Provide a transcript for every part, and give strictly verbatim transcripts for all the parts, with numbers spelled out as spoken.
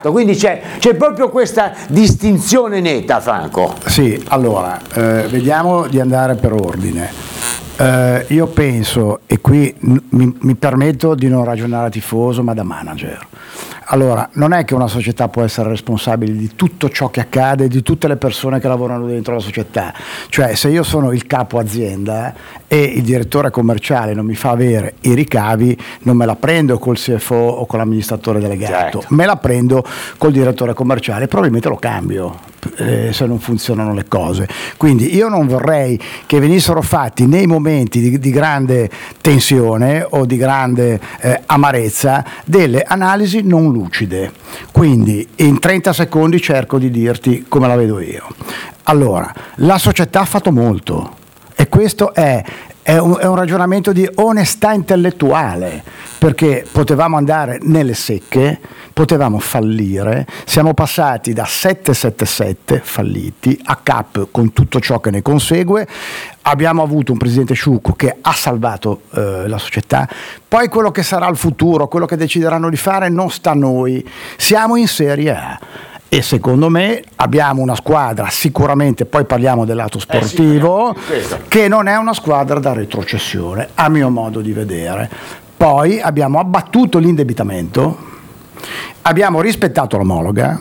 Quindi c'è, c'è proprio questa distinzione netta, Franco. Sì, allora, eh, vediamo di andare per ordine. Eh, io penso, e qui mi, mi permetto di non ragionare da tifoso, ma da manager. Allora, non è che una società può essere responsabile di tutto ciò che accade, di tutte le persone che lavorano dentro la società. Cioè, se io sono il capo azienda e il direttore commerciale non mi fa avere i ricavi, non me la prendo col C F O o con l'amministratore delegato, certo. Me la prendo col direttore commerciale, probabilmente lo cambio eh, se non funzionano le cose. Quindi io non vorrei che venissero fatti nei momenti di, di grande tensione o di grande eh, amarezza delle analisi non lucide. Quindi in trenta secondi cerco di dirti come la vedo io. Allora, la società ha fatto molto e questo è, è, un, è un ragionamento di onestà intellettuale, perché potevamo andare nelle secche, potevamo fallire, siamo passati da sette sette sette falliti a Cap con tutto ciò che ne consegue, abbiamo avuto un presidente Sciucco che ha salvato eh, la società, poi quello che sarà il futuro, quello che decideranno di fare non sta a noi, siamo in Serie A. E secondo me abbiamo una squadra, sicuramente, poi parliamo del lato sportivo, eh sì, che non è una squadra da retrocessione, a mio modo di vedere. Poi abbiamo abbattuto l'indebitamento, abbiamo rispettato l'omologa,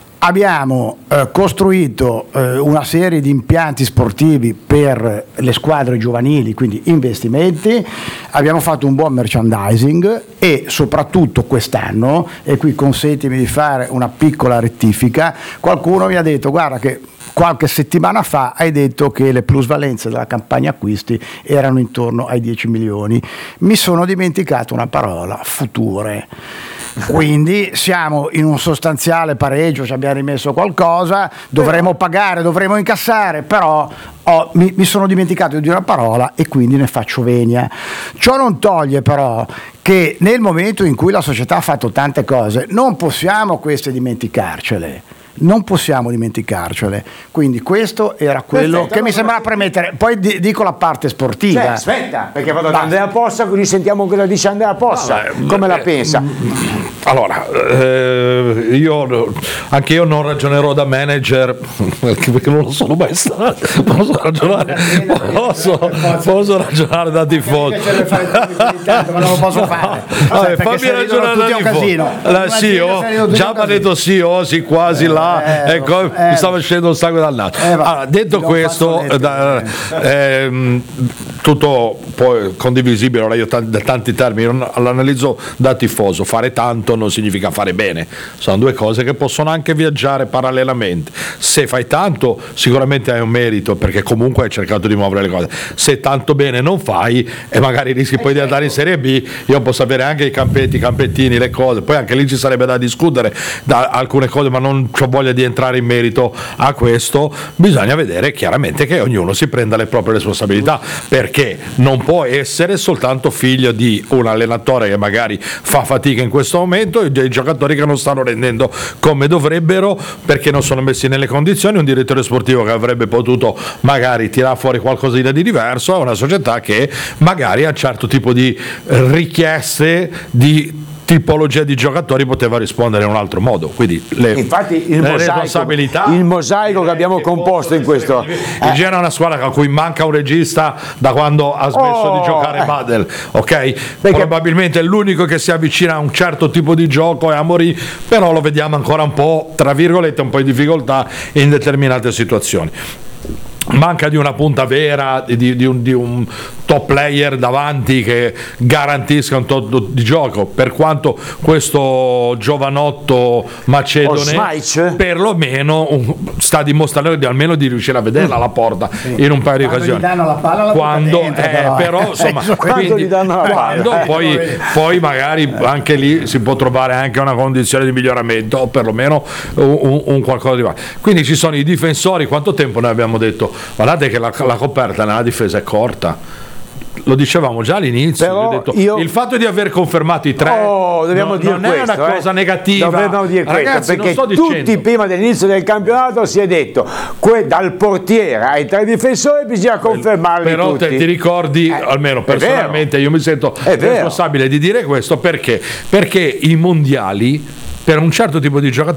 abbiamo eh, costruito eh, una serie di impianti sportivi per le squadre giovanili, quindi investimenti, abbiamo fatto un buon merchandising e soprattutto quest'anno, e qui consentimi di fare una piccola rettifica, qualcuno mi ha detto guarda che qualche settimana fa hai detto che le plusvalenze della campagna acquisti erano intorno ai dieci milioni, mi sono dimenticato una parola, future. Quindi siamo in un sostanziale pareggio, ci abbiamo rimesso qualcosa, dovremo pagare, dovremo incassare, però oh, mi, mi sono dimenticato di una parola e quindi ne faccio venia. Ciò non toglie però che nel momento in cui la società ha fatto tante cose non possiamo queste dimenticarcele. Non possiamo dimenticarcele, quindi questo era quello aspetta, che mi sembrava premettere. Poi di, dico la parte sportiva. Cioè, aspetta, perché vado da Andrea Possa, quindi sentiamo cosa dice Andrea Possa. No, come eh, la pensa? Allora, eh, io anche io non ragionerò da manager perché, perché non lo sono mai stato. Posso ragionare, posso, posso ragionare da tifoso. Ma non lo posso fare. Vabbè, fammi ragionare da tifoso. La sì, oh, già mi ha detto sì, oh, sì, quasi là. Eh, ecco, eh, mi stava scendendo il sangue dal naso. Eh, allora, detto questo, da, ehm, tutto poi condivisibile, ora io t- da tanti termini non, l'analizzo da tifoso, fare tanto non significa fare bene, sono due cose che possono anche viaggiare parallelamente. Se fai tanto sicuramente hai un merito perché comunque hai cercato di muovere le cose, se tanto bene non fai e magari rischi poi di andare in Serie B, io posso avere anche i campetti, i campettini, le cose, poi anche lì ci sarebbe da discutere da alcune cose, ma non ho voglia di entrare in merito a questo. Bisogna vedere chiaramente che ognuno si prenda le proprie responsabilità, perché non può essere soltanto figlio di un allenatore che magari fa fatica in questo momento e dei giocatori che non stanno rendendo come dovrebbero perché non sono messi nelle condizioni, un direttore sportivo che avrebbe potuto magari tirare fuori qualcosina di diverso, è una società che magari a un certo tipo di richieste di tipologia di giocatori poteva rispondere in un altro modo, quindi le, infatti il le mosaico, responsabilità il mosaico che abbiamo composto in questo il eh. Genoa è una squadra a cui manca un regista da quando ha smesso oh, di giocare eh. Padel, ok? Perché probabilmente è l'unico che si avvicina a un certo tipo di gioco è Amorim, però lo vediamo ancora un po' tra virgolette un po' in difficoltà in determinate situazioni. Manca di una punta vera, di, di, un, di un top player davanti che garantisca un tot di gioco, per quanto questo giovanotto macedone perlomeno un, sta dimostrando di, almeno di riuscire a vederla la porta sì. in un paio di occasioni. Quando gli danno la palla la quando, dentro, eh, però, però insomma quando quindi, gli danno la palla quando, poi, poi magari anche lì si può trovare anche una condizione di miglioramento o perlomeno un, un, un qualcosa di male. Quindi ci sono i difensori, quanto tempo noi abbiamo detto guardate che la, la coperta nella difesa è corta, lo dicevamo già all'inizio. Però detto, io... il fatto di aver confermato i tre oh, dobbiamo no, dire non questo, è una cosa eh. negativa. Dobbiamo dire Ragazzi, questo, perché non sto tutti dicendo. prima dell'inizio del campionato si è detto que, dal portiere ai tre difensori bisogna confermarli però tutti. Te, ti ricordi, eh, almeno personalmente io mi sento è responsabile vero. di dire questo perché perché i mondiali per un certo tipo di giocatore